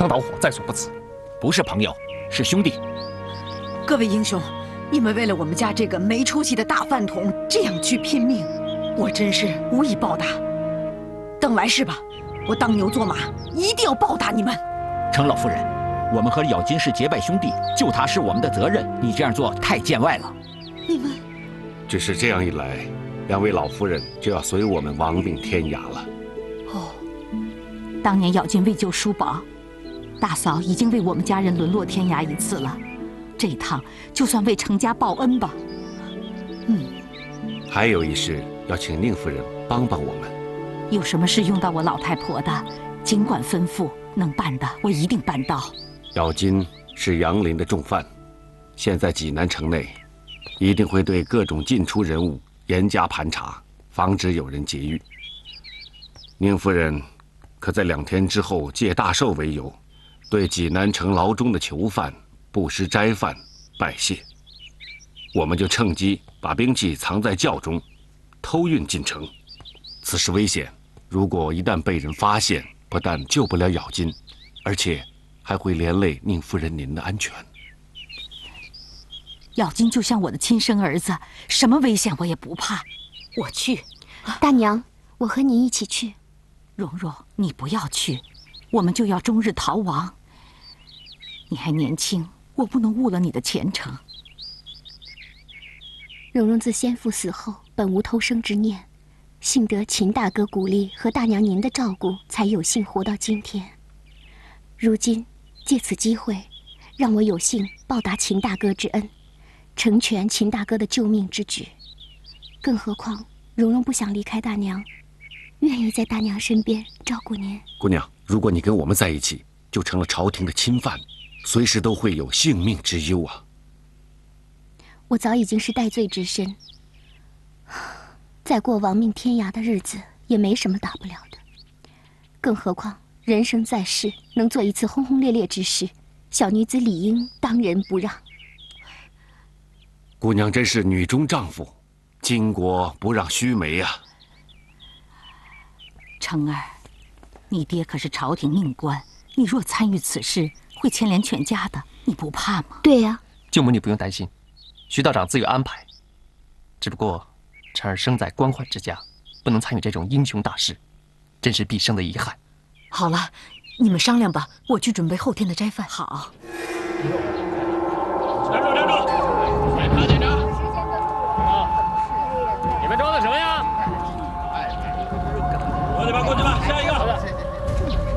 汤蹈火，在所不辞。 不是朋友，是兄弟。 各位英雄，你们为了我们家这个没出息的大饭桶这样去拼命，我真是无以报答。等完事吧，我当牛做马，一定要报答你们。 程老夫人，我们和咬金是结拜兄弟，救他是我们的责任。你这样做太见外了。 你们只是这样一来，两位老夫人就要随我们亡命天涯了。 哦，当年咬金为救叔宝，大嫂已经为我们家人沦落天涯一次了，这一趟就算为程家报恩吧。 还有一事要请宁夫人帮帮我们。 有什么事用到我老太婆的，尽管吩咐，能办的我一定办到。 咬金是杨林的重犯，现在济南城内一定会对各种进出人物严加盘查，防止有人劫狱。宁夫人可在2天之后借大寿为由，对济南城牢中的囚犯、布施斋饭拜谢。我们就趁机把兵器藏在轿中，偷运进城。此事危险，如果一旦被人发现，不但救不了咬金，而且还会连累宁夫人您的安全。 咬金就像我的亲生儿子，什么危险我也不怕。我去。 大娘，我和你一起去。 蓉蓉，你不要去，我们就要终日逃亡。你还年轻，我不能误了你的前程。 蓉蓉自先父死后，本无偷生之念，幸得秦大哥鼓励和大娘您的照顾，才有幸活到今天。如今借此机会，让我有幸报答秦大哥之恩，成全秦大哥的救命之举。更何况蓉蓉不想离开大娘，愿意在大娘身边照顾您。 姑娘，如果你跟我们在一起，就成了朝廷的亲犯，随时都会有性命之忧啊。 我早已经是戴罪之身，再过亡命天涯的日子也没什么大不了的。更何况人生在世，能做一次轰轰烈烈之事，小女子理应当仁不让。 姑娘真是女中丈夫，巾帼不让须眉啊。 成儿，你爹可是朝廷命官，你若参与此事，会牵连全家的，你不怕吗？ 对呀， 舅母你不用担心，徐道长自有安排。只不过辰儿生在官宦之家，不能参与这种英雄大事，真是毕生的遗憾。 好了，你们商量吧，我去准备后天的斋饭。 好。